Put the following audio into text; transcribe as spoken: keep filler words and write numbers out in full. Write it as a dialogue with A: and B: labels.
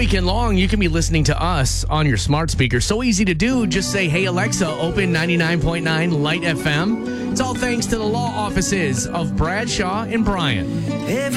A: weekend long, you can be listening to us on your smart speaker. So easy to do. Just say, hey, Alexa, open ninety-nine point nine Light F M. It's all thanks to the law offices of Bradshaw and Bryant.